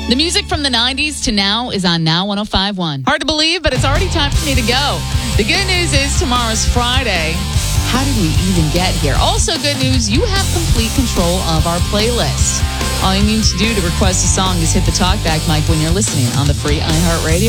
The music from the 90s to now is on Now 105.1. Hard to believe, but it's already time for me to go. The good news is tomorrow's Friday. How did we even get here? Also, good news, you have complete control of our playlist. All you need to do to request a song is hit the talkback mic when you're listening on the free iHeartRadio